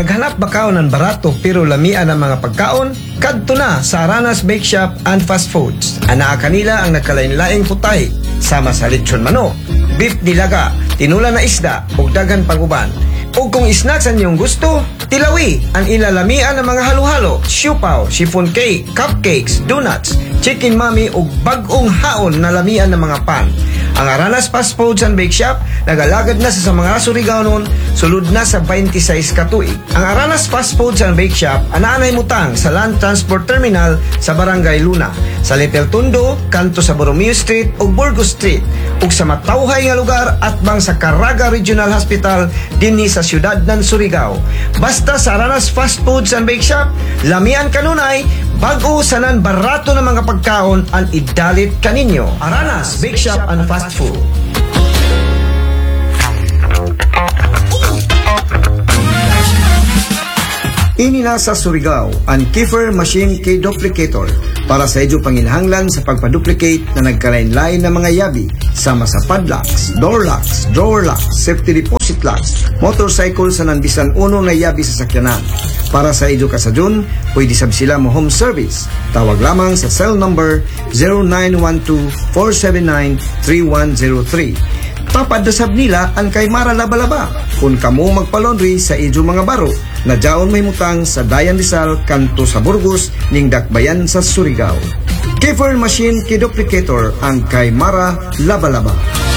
Naghanap ba ka ng barato pero lamian ang mga pagkaon? Kadto na sa Aranas Bake Shop and Fast Foods. Anaa kanila ang nagkalain-laing putay, sama sa lechon manok, beef nilaga, tinula na isda, ug dagan pag-uban. O kung snacks ang iyong gusto, tilawi ang ilalamian ng mga halo-halo, siupaw, chiffon cake, cupcakes, donuts, chicken mami ug bag-ong haon na lamian ng mga pan. Ang Aranas Fast Foods and Bake Shop nagalagad na sa mga Surigao noon, sulod na sa 26 ka tuig. Ang Aranas Fast Foods and Bake Shop anaanay mutang sa Land Transport Terminal sa Barangay Luna, sa Little Tondo, kanto sa Borromeo Street ug Burgos Street, ug sa matawhay nga lugar atbang sa Caraga Regional Hospital dinhi sa siyudad ng Surigao. Basta sa Aranas Fast Foods and Bake Shop, lamian kanunay, bag-o sanan barato ng mga pagkaon ang idalit kaninyo. Aranas Bake Shop and Fast Food. Inina sa Surigao ang Kiefer Machine K-Duplicator para sa idyo panginhanglan sa pagpaduplicate na nagkalain-lain na mga yabi sama sa padlocks, door locks, drawer locks, safety deposit locks, motorcycle sa nanbisan uno na yabi sa sakyanan. Para sa idyo kasadyon, pwede sab sila mo home service. Tawag lamang sa cell number 0912-479-3103. Papadasab nila ang kay Mara Labalaba kung kamo magpalaundry sa idyo mga baro na jaon may mutang sa Dayan Rizal kanto sa Burgos ning Dakbayan sa Surigao. Kiefer Machine K-Duplicator ang kay Mara Labalaba.